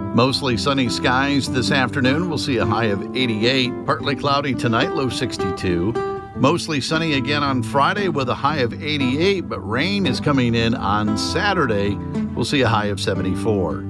Mostly sunny skies this afternoon. We'll see a high of 88. Partly cloudy tonight, low 62. Mostly sunny again on Friday with a high of 88, but rain is coming in on Saturday. We'll see a high of 74.